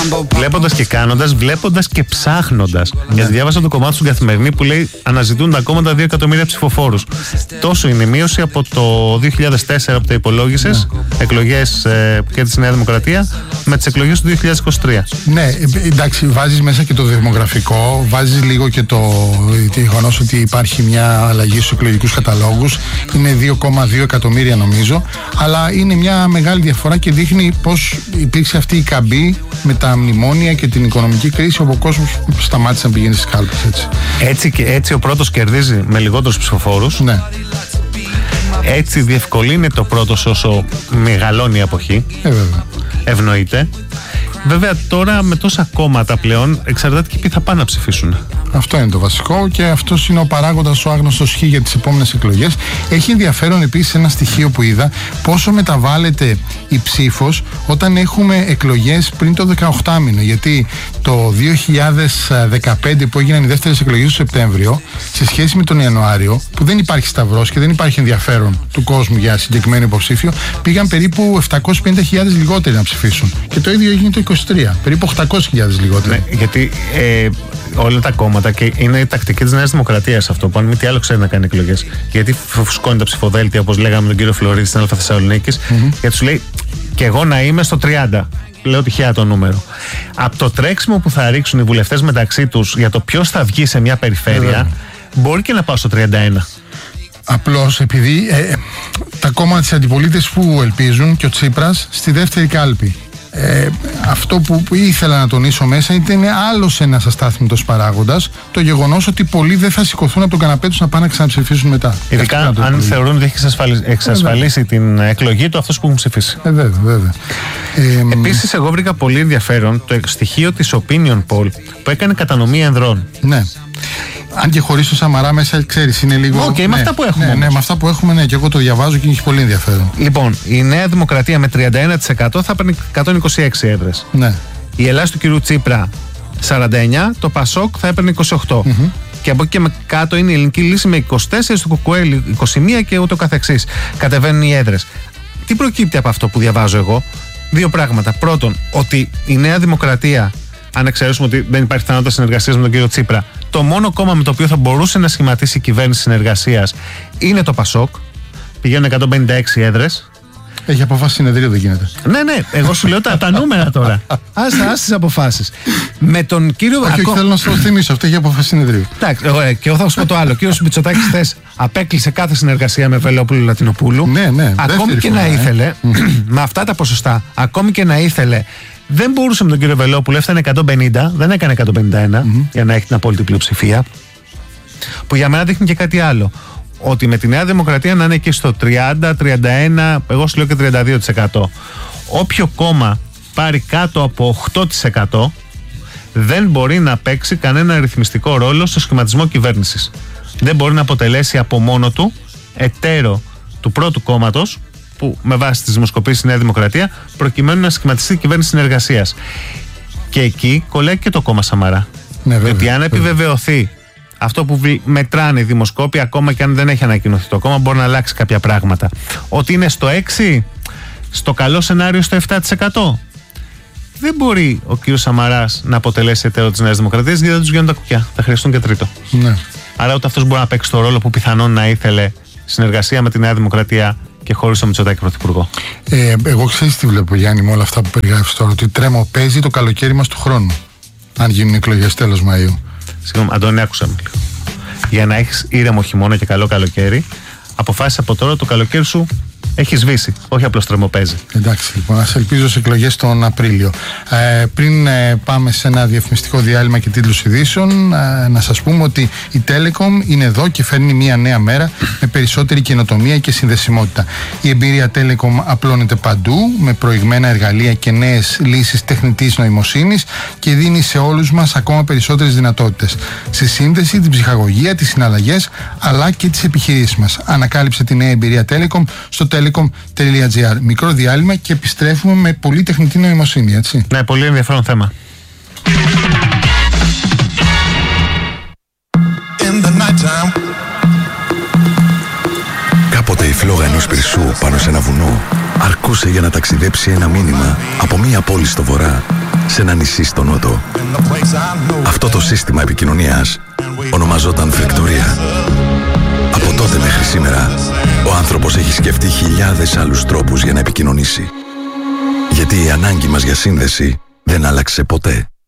Βλέποντας και κάνοντας, βλέποντας και ψάχνοντας. Γιατί διάβασα το κομμάτι στην Καθημερινή που λέει αναζητούν ακόμα τα 2 εκατομμύρια ψηφοφόρους. Τόσο είναι η μείωση από το 2004 που τα υπολόγισες, εκλογές και τη Νέα Δημοκρατία, με τις εκλογές του 2023. Ναι, εντάξει, βάζεις μέσα και το δημογραφικό, βάζεις λίγο και το γεγονός ότι υπάρχει μια αλλαγή στους εκλογικούς καταλόγους. Είναι 2,2 εκατομμύρια νομίζω, αλλά είναι μια μεγάλη διαφορά και δείχνει πως υπήρξε αυτή η καμπή με τα μνημόνια και την οικονομική κρίση, όπου ο κόσμος σταμάτησε να πηγαίνει στις κάλπες. Έτσι ο πρώτος κερδίζει με λιγότερους ψηφοφόρους. Ναι. Έτσι διευκολύνεται ο πρώτος όσο μεγαλώνει η αποχή. Βέβαια. Ευνοείται. Βέβαια τώρα με τόσα κόμματα πλέον εξαρτάται και ποιοι θα πάνε να ψηφίσουν. Αυτό είναι το βασικό και αυτός είναι ο παράγοντας, ο άγνωστος χ για τις επόμενες εκλογές. Έχει ενδιαφέρον επίσης ένα στοιχείο που είδα, πόσο μεταβάλλεται η ψήφος όταν έχουμε εκλογές πριν το 18μηνο. Γιατί το 2015 που έγιναν οι δεύτερες εκλογές το Σεπτέμβριο, σε σχέση με τον Ιανουάριο, που δεν υπάρχει σταυρός και δεν υπάρχει ενδιαφέρον του κόσμου για συγκεκριμένο υποψήφιο, πήγαν περίπου 750.000 λιγότεροι να ψηφίσουν. Και το ίδιο έγινε το 2023, περίπου 800.000 λιγότεροι. Ναι, γιατί όλα τα κόμματα, και είναι η τακτική της Νέας Δημοκρατίας αυτό, που αν μη τι άλλο ξέρει να κάνει εκλογές. Γιατί φουσκώνει τα ψηφοδέλτια, όπως λέγαμε με τον κύριο Φλωρίδη στην Αλφα Θεσσαλονίκης, γιατί σου λέει και εγώ να είμαι στο 30. Λέω τυχαία το νούμερο. Από το τρέξιμο που θα ρίξουν οι βουλευτές μεταξύ τους για το ποιος θα βγει σε μια περιφέρεια, μπορεί και να πάω στο 31. Απλώς επειδή τα κόμματα της αντιπολίτευσης που ελπίζουν και ο Τσίπρας στη δεύτερη κάλπη. Αυτό που ήθελα να τονίσω μέσα είναι άλλος ένας αστάθμητος παράγοντας, το γεγονός ότι πολλοί δεν θα σηκωθούν από τον καναπέ τους να πάνε να ξαναψηφίσουν μετά. Ειδικά αν θεωρούν ότι έχει εξασφαλίσει την εκλογή του αυτός που έχουν ψηφίσει. Βέβαια. Επίσης, εγώ βρήκα πολύ ενδιαφέρον το στοιχείο της Opinion Poll που έκανε κατανομή ενδρών. Ναι. Αν και χωρίς το Σαμαρά μέσα, ξέρεις, είναι λίγο. Με αυτά που έχουμε. Ναι, με αυτά που έχουμε, ναι, και εγώ το διαβάζω και έχει πολύ ενδιαφέρον. Λοιπόν, η Νέα Δημοκρατία με 31% θα παίρνει 126 έδρες. Ναι. Η Ελλάδα του κυρίου Τσίπρα 49, το Πασόκ θα έπαιρνε 28. Και από εκεί και με κάτω είναι η Ελληνική Λύση με 24, το Κουκουέλ 21 και ούτω καθεξής. Κατεβαίνουν οι έδρες. Τι προκύπτει από αυτό που διαβάζω εγώ? Δύο πράγματα. Πρώτον, ότι η Νέα Δημοκρατία, αν εξαιρέσουμε ότι δεν υπάρχει πιθανότητα συνεργασίας με τον κύριο Τσίπρα, το μόνο κόμμα με το οποίο θα μπορούσε να σχηματίσει η κυβέρνηση συνεργασίας είναι το Πασόκ. Πηγαίνουν 156 έδρες. Έχει αποφάσει συνεδρίο, δεν γίνεται. Ναι, εγώ σου λέω τα νούμερα τώρα. Ας τις αποφάσεις. Με τον κύριο. Όχι, θέλω να σου το θυμίσω. Αυτό έχει αποφάσει συνεδρίο. Εντάξει, και εγώ θα σου πω το άλλο. Ο κύριος Μητσοτάκης χθες απέκλεισε κάθε συνεργασία με Βελόπουλο Λατινοπούλου. Ναι. Ακόμη και να ήθελε, με αυτά τα ποσοστά, ακόμη και να ήθελε, δεν μπορούσε με τον κύριο Βελόπουλο, έφτανε 150, δεν έκανε 151 για να έχει την απόλυτη πλειοψηφία. Που για μένα δείχνει και κάτι άλλο. Ότι με τη Νέα Δημοκρατία να είναι εκεί στο 30, 31, εγώ σου λέω και 32%. Όποιο κόμμα πάρει κάτω από 8% δεν μπορεί να παίξει κανένα αριθμιστικό ρόλο στο σχηματισμό κυβέρνησης. Δεν μπορεί να αποτελέσει από μόνο του εταίρο του πρώτου κόμματος, που με βάση τις δημοσκοπήσεις η Νέα Δημοκρατία, προκειμένου να σχηματιστεί κυβέρνηση συνεργασίας. Και εκεί κολλάει και το κόμμα Σαμαρά. Ναι, διότι αν επιβεβαιωθεί αυτό που μετράνε οι δημοσκόποι, ακόμα και αν δεν έχει ανακοινωθεί το κόμμα, μπορεί να αλλάξει κάποια πράγματα. Ότι είναι στο 6, στο καλό σενάριο στο 7%. Δεν μπορεί ο κύριος Σαμαράς να αποτελέσει εταίρο της Νέας Δημοκρατίας, γιατί δεν τους γίνουν τα κουκιά. Θα χρειαστούν και τρίτο. Ναι. Άρα ούτε αυτός μπορεί να παίξει το ρόλο που πιθανόν να ήθελε συνεργασία με τη Νέα Δημοκρατία και χωρίς τον Μητσοτάκη πρωθυπουργό. Εγώ ξέρεις τι βλέπω, Γιάννη, με όλα αυτά που περιγράφεις τώρα, ότι τρέμω παίζει το καλοκαίρι μας του χρόνου. Αν γίνουν εκλογές τέλος Μαΐου. Συγγνώμη, Αντώνη, άκουσα με λίγο. Για να έχεις ήρεμο χειμώνα και καλό καλοκαίρι, αποφάσισε από τώρα το καλοκαίρι σου έχει σβήσει. Όχι απλώς τρεμοπαίζει. Εντάξει, λοιπόν, ας ελπίζω σε εκλογές τον Απρίλιο. Πριν πάμε σε ένα διαφημιστικό διάλειμμα και τίτλους ειδήσεων, να σας πούμε ότι η Telecom είναι εδώ και φέρνει μια νέα μέρα με περισσότερη καινοτομία και συνδεσιμότητα. Η εμπειρία Telecom απλώνεται παντού με προηγμένα εργαλεία και νέες λύσεις τεχνητής νοημοσύνης και δίνει σε όλους μας ακόμα περισσότερες δυνατότητες στη σύνδεση, την ψυχαγωγία, τις συναλλαγές αλλά και τις επιχειρήσεις μας. Ανακάλυψε τη νέα εμπειρία Telecom στο telecom.gr. Μικρό διάλειμμα και επιστρέφουμε με πολύ τεχνητή νοημοσύνη, έτσι. Ναι, πολύ ενδιαφέρον θέμα. Κάποτε η φλόγα ενός πυρσού πάνω σε ένα βουνό αρκούσε για να ταξιδέψει ένα μήνυμα από μία πόλη στο βορρά σε ένα νησί στο νότο. Αυτό το σύστημα επικοινωνίας ονομαζόταν φρεκτορία. Από τότε μέχρι σήμερα, ο άνθρωπος έχει σκεφτεί χιλιάδες άλλους τρόπους για να επικοινωνήσει. Γιατί η ανάγκη μας για σύνδεση δεν άλλαξε ποτέ.